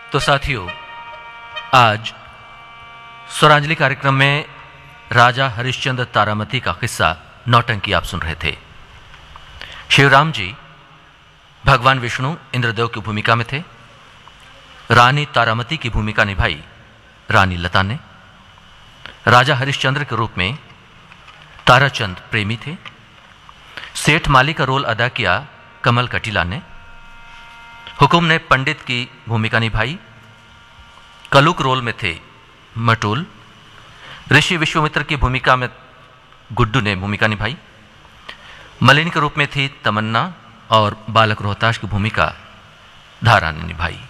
तो साथियों, आज स्वरांजलि कार्यक्रम में राजा हरिश्चंद्र तारामती का किस्सा नौटंकी आप सुन रहे थे। शिवराम जी भगवान विष्णु इंद्रदेव की भूमिका में थे। रानी तारामती की भूमिका निभाई रानी लता ने। राजा हरिश्चंद्र के रूप में ताराचंद प्रेमी थे। सेठ माली का रोल अदा किया कमल कटीला ने। हुकुम ने पंडित की भूमिका निभाई। कलुक रोल में थे मटुल। ऋषि विश्वामित्र की भूमिका में गुड्डू ने भूमिका निभाई। मलिनी के रूप में थी तमन्ना और बालक रोहताश की भूमिका धारा ने निभाई।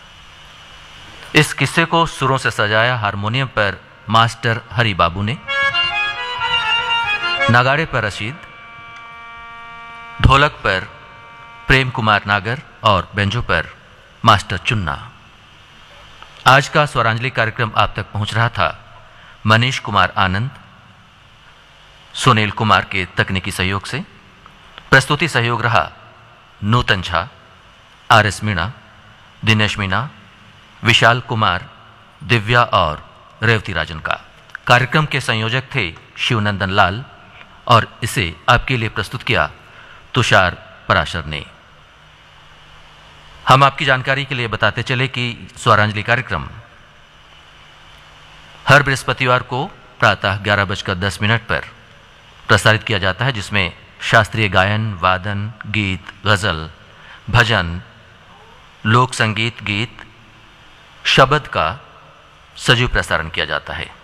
इस किस्से को सुरों से सजाया हारमोनियम पर मास्टर हरि बाबू ने, नगाड़े पर रशीद, ढोलक पर प्रेम कुमार नागर और बेंजो पर मास्टर चुन्ना। आज का स्वरांजलि कार्यक्रम आप तक पहुंच रहा था मनीष कुमार आनंद, सुनील कुमार के तकनीकी सहयोग से। प्रस्तुति सहयोग रहा नूतन झा, आर.एस. मीणा, दिनेश मीणा, विशाल कुमार, दिव्या और रेवती राजन का। कार्यक्रम के संयोजक थे शिवनंदन लाल और इसे आपके लिए प्रस्तुत किया तुषार पराशर ने। हम आपकी जानकारी के लिए बताते चले कि स्वरांजलि कार्यक्रम हर बृहस्पतिवार को प्रातः 11:10 पर प्रसारित किया जाता है, जिसमें शास्त्रीय गायन, वादन, गीत, गजल, भजन, लोक संगीत, गीत, शब्द का सजीव प्रसारण किया जाता है।